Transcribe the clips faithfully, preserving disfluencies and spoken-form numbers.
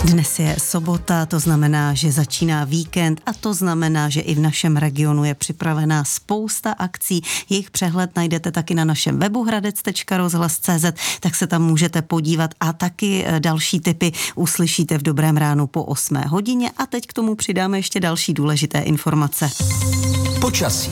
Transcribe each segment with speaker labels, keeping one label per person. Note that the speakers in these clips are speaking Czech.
Speaker 1: Dnes je sobota, to znamená, že začíná víkend a to znamená, že i v našem regionu je připravená spousta akcí. Jejich přehled najdete taky na našem webu hradec tečka rozhlas tečka cé zet, tak se tam můžete podívat a taky další tipy uslyšíte v Dobrém ránu po osmé hodině a teď k tomu přidáme ještě další důležité informace.
Speaker 2: Počasí.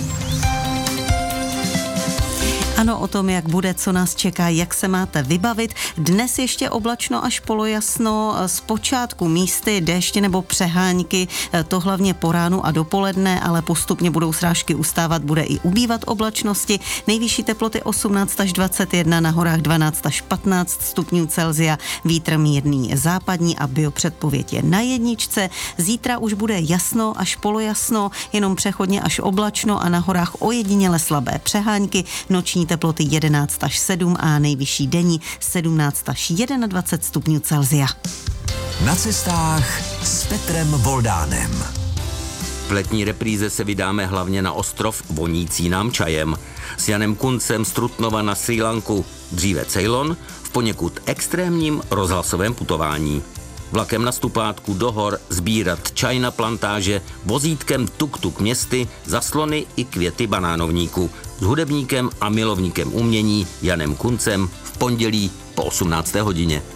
Speaker 1: Ano, o tom, jak bude, co nás čeká, jak se máte vybavit. Dnes ještě oblačno až polojasno, zpočátku místy déště nebo přehánky, to hlavně po ránu a dopoledne, ale postupně budou srážky ustávat, bude i ubývat oblačnosti. Nejvyšší teploty osmnáct až dvacet jedna, na horách dvanáct až patnáct stupňů Celsia, vítr mírný západní a biopředpověď je na jedničce. Zítra už bude jasno až polojasno, jenom přechodně až oblačno a na horách ojediněle slabé přehánky, noční teploty jedenáct až sedm a nejvyšší denní sedmnáct až dvacet jedna stupňů Celsia.
Speaker 2: Na cestách s Petrem Voldánem.
Speaker 3: V letní repríze se vydáme hlavně na ostrov vonící nám čajem. S Janem Kuncem z Trutnova na Srí Lanku, dříve Ceylon, v poněkud extrémním rozhlasovém putování. Vlakem na stupátku do hor sbírat čaj na plantáže, vozítkem tuk-tuk městy, zaslony i květy banánovníku. S hudebníkem a milovníkem umění Janem Kuncem v pondělí po osmnácté hodině.